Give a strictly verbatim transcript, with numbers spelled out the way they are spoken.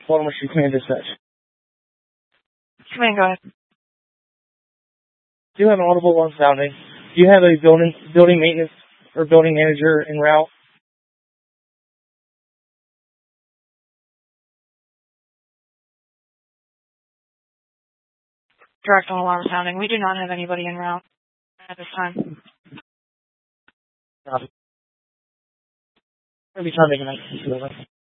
Baltimore Street Command Dispatch. Command, go ahead. Do you have an audible alarm sounding? Do you have a building building maintenance or building manager en route? Direct on alarm sounding. We do not have anybody en route at this time. Copy. Maybe trying to make a nice